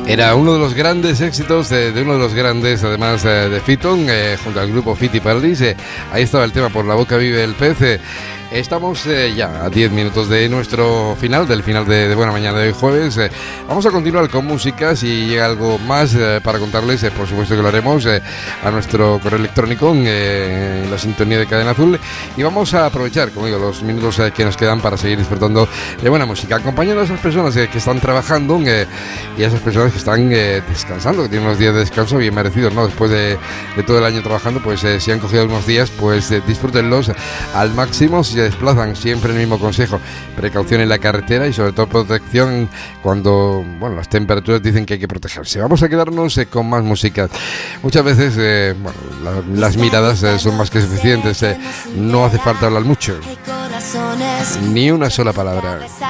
Era uno de los grandes éxitos de uno de los grandes, además de Fitton, junto al grupo Fittipaldis. Ahí estaba el tema Por la boca vive el pez. Estamos ya a 10 minutos de nuestro final, del final de Buena Mañana de hoy jueves. Vamos a continuar con música. Si llega algo más para contarles, por supuesto que lo haremos a nuestro correo electrónico en la sintonía de Cadena Azul. Y vamos a aprovechar, como digo, los minutos que nos quedan para seguir disfrutando de buena música, acompañando a esas personas que están trabajando y a esas personas que están descansando, que tienen unos días de descanso bien merecidos, ¿no? Después de todo el año trabajando, pues si han cogido unos días, pues disfrútenlos al máximo. Si se desplazan, siempre el mismo consejo: precaución en la carretera y sobre todo protección cuando, bueno, las temperaturas dicen que hay que protegerse. Vamos a quedarnos con más música. Muchas veces las miradas son más que suficientes, no hace falta hablar mucho, ni una sola palabra.